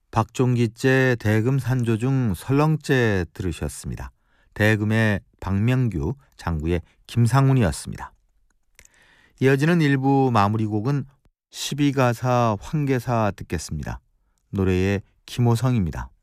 박종기째 대금 산조 중 설렁째 들으셨습니다. 대금의 박명규, 장구의 김상훈이었습니다. 이어지는 일부 마무리곡은 12가사 황계사 듣겠습니다. 노래의 김호성입니다.